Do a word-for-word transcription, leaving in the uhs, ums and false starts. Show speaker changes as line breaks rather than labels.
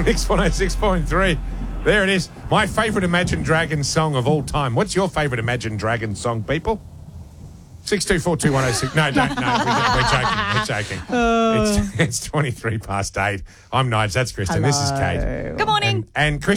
Mix one oh six point three. There it is. My favourite Imagine Dragons song of all time. What's your favourite Imagine Dragons song, people? six two four two one oh six. No, don't. No, we're, we're joking. We're joking.
Uh,
It's, it's twenty-three past eight. I'm Nige. That's Kristen.
Hello.
This is Kate.
Good morning.
And, and Kristen.